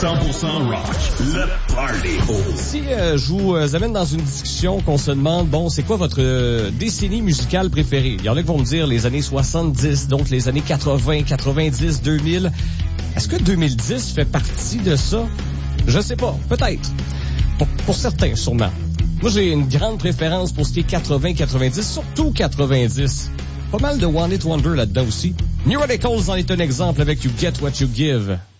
100% rock. Le party. Si je vous amène dans une discussion qu'on se demande, bon, c'est quoi votre décennie musicale préférée? Il y en a qui vont me dire les années 70, donc les années 80, 90, 2000. Est-ce que 2010 fait partie de ça? Je sais pas. Peut-être. Pour certains, sûrement. Moi, j'ai une grande préférence pour ce qui est 80-90, surtout 90. Pas mal de One Hit Wonder là-dedans aussi. New Radicals en est un exemple avec You Get What You Give.